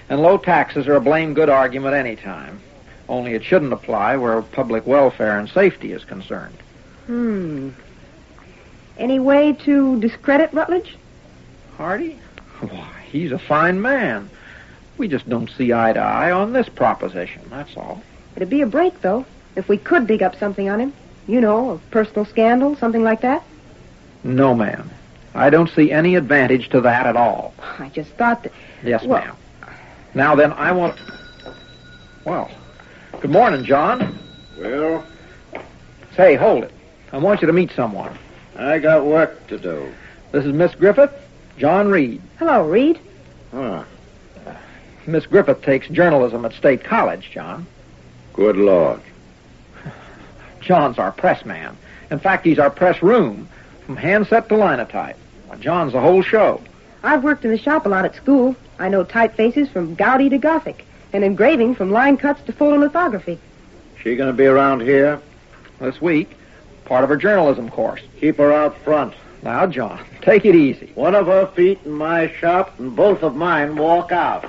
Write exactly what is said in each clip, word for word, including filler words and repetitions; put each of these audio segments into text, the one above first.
And low taxes are a blame good argument any time. Only it shouldn't apply where public welfare and safety is concerned. Hmm. Any way to discredit Rutledge? Hardy? Why, he's a fine man. We just don't see eye to eye on this proposition, that's all. It'd be a break, though, if we could dig up something on him. You know, a personal scandal, something like that. No, ma'am. I don't see any advantage to that at all. I just thought that... Yes, well, ma'am. Now then, I want... Well, good morning, John. Well? Say, hold it. I want you to meet someone. I got work to do. This is Miss Griffith, John Reed. Hello, Reed. Huh. Miss Griffith takes journalism at State College, John. Good Lord. John's our press man. In fact, he's our press room, from handset to linotype. John's the whole show. I've worked in the shop a lot at school. I know typefaces from Gaudi to Gothic, and engraving from line cuts to photolithography. She gonna be around here? This week, part of her journalism course. Keep her out front. Now, John, take it easy. One of her feet in my shop, and both of mine walk out.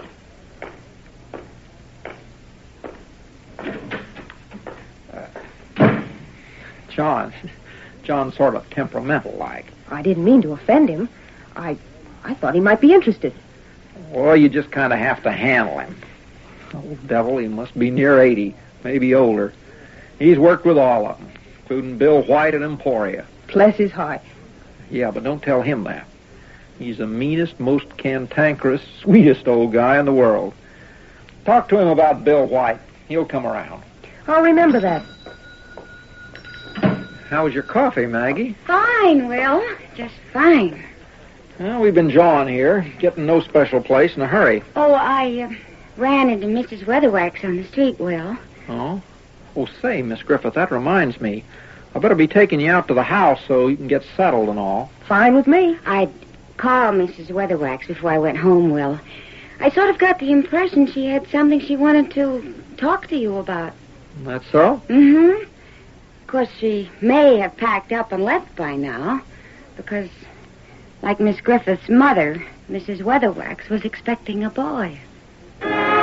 John, John's sort of temperamental-like. I didn't mean to offend him. I I thought he might be interested. Well, you just kind of have to handle him. Old devil, he must be near eighty, maybe older. He's worked with all of them, including Bill White at Emporia. Bless his heart. Yeah, but don't tell him that. He's the meanest, most cantankerous, sweetest old guy in the world. Talk to him about Bill White. He'll come around. I'll remember that. How was your coffee, Maggie? Fine, Will. Just fine. Well, we've been jawing here, getting no special place in a hurry. Oh, I uh, ran into Missus Weatherwax on the street, Will. Oh? Oh, say, Miss Griffith, that reminds me. I better be taking you out to the house so you can get settled and all. Fine with me. I'd call Missus Weatherwax before I went home, Will. I sort of got the impression she had something she wanted to talk to you about. That's so? Mm-hmm. Of course, she may have packed up and left by now, because, like Miss Griffith's mother, Missus Weatherwax was expecting a boy.